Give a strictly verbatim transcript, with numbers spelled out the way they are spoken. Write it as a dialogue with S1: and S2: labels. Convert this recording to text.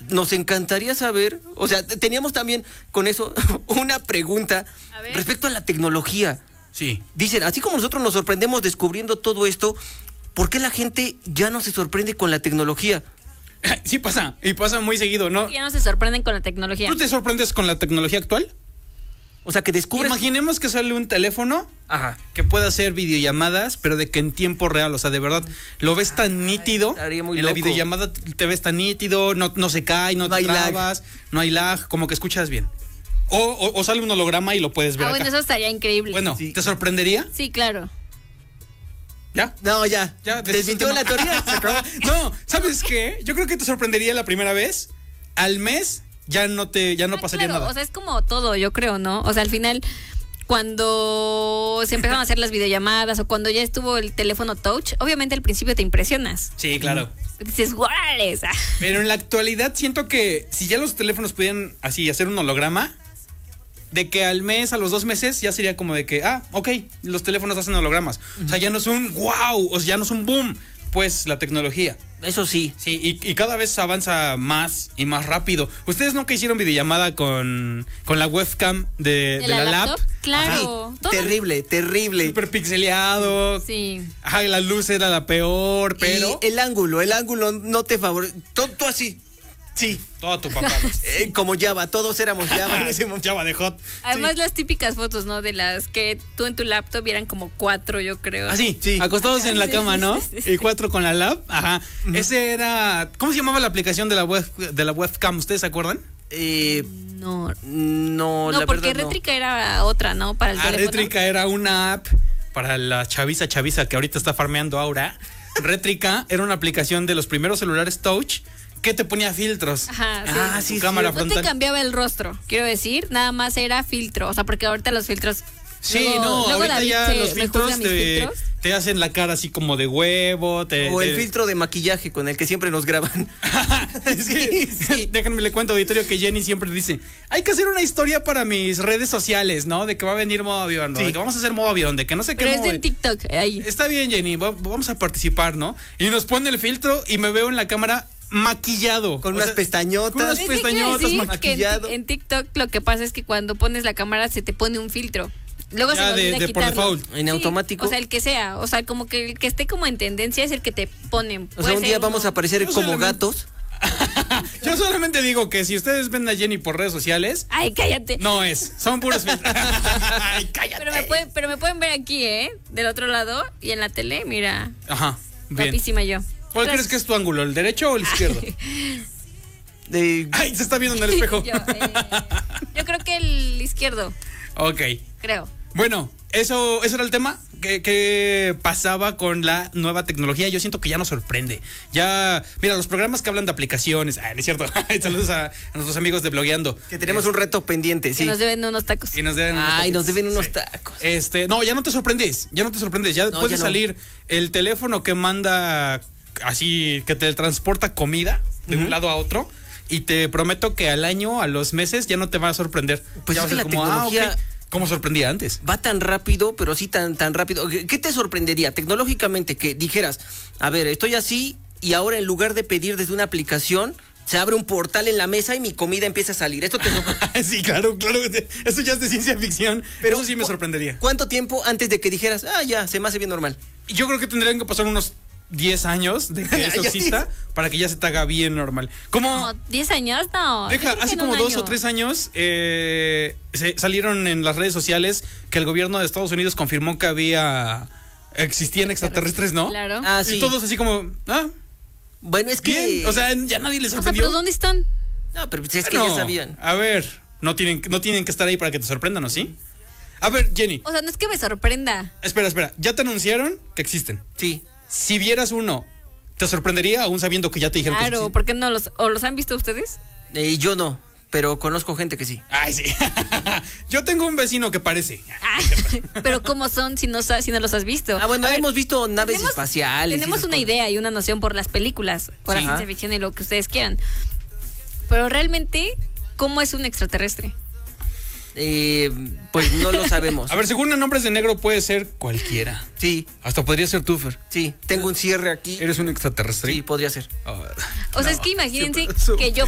S1: nos encantaría saber, o sea, teníamos también con eso una pregunta respecto a la tecnología.
S2: Sí.
S1: Dicen, así como nosotros nos sorprendemos descubriendo todo esto, ¿por qué la gente ya no se sorprende con la tecnología?
S2: Sí pasa, y pasa muy seguido, ¿no?
S3: Ya no se sorprenden con la tecnología.
S2: ¿Tú te sorprendes con la tecnología actual?
S1: O sea, que descubres...
S2: Imaginemos que sale un teléfono
S1: Ajá.
S2: que puede hacer videollamadas, pero de que en tiempo real, o sea, de verdad, lo ves tan nítido.
S1: Estaría muy
S2: en la
S1: loco.
S2: videollamada te ves tan nítido, no, no se cae, no,
S1: No
S2: te
S1: hay lag.
S2: trabas, no hay lag, como que escuchas bien. O, o, o sale un holograma y lo puedes ver
S3: Ah,
S2: acá.
S3: bueno, eso estaría increíble.
S2: Bueno,
S1: Sí.
S2: ¿te sorprendería?
S3: Sí, claro.
S2: ¿Ya?
S1: No, ya.
S2: Ya,
S1: ¿Desmintió la teoría?
S2: Se acabó. No, ¿sabes qué? Yo creo que te sorprendería la primera vez. Al mes ya no te, ya no
S3: Ah,
S2: pasaría
S3: claro,
S2: nada.
S3: o sea, es como todo, yo creo, ¿no? O sea, al final, cuando se empezaron a hacer las videollamadas o cuando ya estuvo el teléfono touch, obviamente al principio te impresionas.
S2: Sí, claro.
S3: Dices, ¡guárales!
S2: Pero en la actualidad siento que si ya los teléfonos pudieran así hacer un holograma, de que al mes, a los dos meses, ya sería como de que, ah, ok, los teléfonos hacen hologramas. O sea, ya no es un wow, o sea, ya no es un boom, pues la tecnología.
S1: Eso sí.
S2: Sí, y, y cada vez avanza más y más rápido. ¿Ustedes nunca hicieron videollamada con, con la webcam de, de la, la lap?
S3: Claro.
S1: Sí, terrible, terrible.
S2: Súper pixeleado.
S3: Sí.
S2: Ajá, la luz era la peor, pero...
S1: Y el ángulo, el ángulo no te favorece. Todo, todo así. Sí.
S2: Todo tu papá.
S1: Eh, como Java, todos éramos Java en ese momento.
S2: Java de hot.
S3: Además,
S1: Sí.
S3: las típicas fotos, ¿no? De las que tú en tu laptop eran como cuatro, yo creo.
S2: Ah, sí,
S1: Sí.
S2: acostados en la
S3: Sí,
S2: cama,
S3: sí,
S2: ¿no?
S3: sí, sí.
S2: Y cuatro con la lap. Ajá. Ese era... ¿Cómo se llamaba la aplicación de la web de la webcam? ¿Ustedes se acuerdan?
S1: Eh,
S3: No.
S1: no,
S3: No,
S1: la
S3: porque
S1: verdad no.
S3: Rétrica era otra, ¿no? Para el
S2: Ah,
S3: teléfono.
S2: Rétrica era una app para la chaviza chaviza que ahorita está farmeando ahora. Rétrica era una aplicación de los primeros celulares touch que te ponía filtros.
S3: Ajá, sí.
S1: Ah, sí,
S2: Tu
S1: sí.
S2: cámara
S3: No te
S2: frontal.
S3: cambiaba el rostro, quiero decir, nada más era filtro. O sea, porque ahorita los filtros.
S2: Sí,
S3: luego-
S2: no,
S3: luego
S2: ahorita
S3: David
S2: ya
S3: se-
S2: los
S3: me
S2: filtros
S3: juzga mis
S2: te,
S3: filtros.
S2: te hacen la cara así como de huevo. Te,
S1: O el
S2: te-
S1: filtro de maquillaje con el que siempre nos graban.
S2: Es que,
S1: Sí.
S2: déjenme le cuento, auditorio, que Jenny siempre dice, hay que hacer una historia para mis redes sociales, ¿no? De que va a venir modo avión, ¿no?
S1: Sí.
S2: De que vamos a hacer modo avión, de que no sé qué
S3: Pero es
S2: modo-
S3: en TikTok, ahí.
S2: Está bien, Jenny, va- vamos a participar, ¿no? Y nos pone el filtro y me veo en la cámara maquillado.
S1: Con
S2: O
S1: unas
S2: sea,
S1: pestañotas.
S2: con unas
S3: Es que quiero
S2: pestañotas,
S3: decir que en,
S1: maquillado.
S3: en TikTok lo que pasa es que cuando pones la cámara se te pone un filtro. Luego
S2: Ya,
S3: se me
S2: de-
S3: olvida
S2: de por
S3: quitarlo.
S2: default.
S1: En automático.
S3: O sea, el que sea. O sea, como que el que esté como en tendencia es el que te ponen.
S1: O sea, un día vamos a aparecer
S2: Yo
S1: como
S2: solamente-
S1: gatos.
S2: Yo solamente digo que si ustedes ven a Jenny por redes sociales,
S3: Ay, cállate.
S2: no es, son puros filtros. Ay, cállate.
S3: Pero me, pueden, pero me pueden ver aquí, ¿eh? Del otro lado y en la tele, mira.
S2: Ajá, bien.
S3: Guapísima yo.
S2: ¿Cuál crees que es tu ángulo, el derecho o el izquierdo?
S1: De...
S2: Ay, se está viendo en el espejo.
S3: yo, eh, yo creo que el izquierdo,
S2: Ok.
S3: creo.
S2: Bueno, eso, eso era el tema. ¿Qué, qué pasaba con la nueva tecnología? Yo siento que ya nos sorprende. Ya, mira, los programas que hablan de aplicaciones. Ah, no es cierto. Saludos a, a nuestros amigos de Blogueando.
S1: Que tenemos un reto pendiente,
S3: Que
S1: sí.
S3: nos deben unos tacos.
S2: Y nos deben unos
S1: Ay,
S2: tacos.
S1: nos deben unos
S2: Sí.
S1: tacos.
S2: Este, no, ya no te sorprendes. Ya no te sorprendes. Ya
S1: No,
S2: puede
S1: ya no.
S2: salir el teléfono que manda así, que te transporta comida de un lado a otro. Y te prometo que al año, a los meses, ya no te va a sorprender.
S1: Pues
S2: ya
S1: es
S2: va a
S1: que
S2: ser
S1: la
S2: como, ah,
S1: tecnología-
S2: ok, como sorprendía antes.
S1: Va tan rápido, pero sí tan, tan rápido. ¿Qué qué te sorprendería tecnológicamente que dijeras, a ver, estoy así y ahora en lugar de pedir desde una aplicación, se abre un portal en la mesa y mi comida empieza a salir? Esto te sorprende.
S2: Sí, claro, claro. Eso ya es de ciencia ficción. Pero eso sí me sorprendería.
S1: ¿Cuánto tiempo antes de que dijeras, ah, ya, se me hace bien normal?
S2: Yo creo que tendrían que pasar unos diez años de que eso
S1: Ya sí.
S2: exista para que ya se te haga bien normal. Como...
S3: No, ¿diez años? No. yo
S2: Deja,
S3: creo que
S2: hace
S3: en
S2: como
S3: un
S2: dos
S3: año.
S2: o tres años eh, se salieron en las redes sociales que el gobierno de Estados Unidos confirmó que había existían extraterrestres, ¿no?
S3: Claro.
S1: Ah,
S2: Y
S1: sí.
S2: todos así como, ah,
S1: Bueno, es que...
S2: bien. O sea, ya nadie les
S3: O sea,
S2: sorprendió.
S3: ¿pero dónde están?
S1: No, pero pues es que
S2: Bueno,
S1: ya sabían.
S2: A ver, no tienen, no tienen que estar ahí para que te sorprendan, ¿o sí? A ver, Jenny,
S3: O sea, no es que me sorprenda.
S2: espera, espera. Ya te anunciaron que existen.
S1: Sí.
S2: Si vieras uno, ¿te sorprendería aún sabiendo que ya te dijeron que
S3: Claro,
S2: existen?
S3: ¿por qué no los, o los han visto ustedes?
S1: Eh, yo no, pero conozco gente que sí.
S2: Ay, sí. Yo tengo un vecino que parece.
S3: Ah, pero ¿cómo son si no, sa- si no los has visto?
S1: Ah, bueno,
S3: A ver,
S1: hemos visto naves
S3: tenemos-
S1: espaciales. y
S3: Tenemos
S1: esas
S3: una
S1: cosas.
S3: idea y una noción por las películas, por la
S1: Sí.
S3: ciencia ficción y lo que ustedes quieran. Pero realmente, ¿cómo es un extraterrestre?
S1: Eh, pues no lo sabemos.
S2: A ver, según en Nombres de Negro puede ser cualquiera.
S1: Sí,
S2: Hasta podría ser tú, Fer.
S1: sí. Tengo un cierre aquí.
S2: ¿Eres un extraterrestre?
S1: Sí, podría ser.
S2: A ver.
S3: O sea,
S2: No,
S3: es que imagínense
S2: súper-
S3: que yo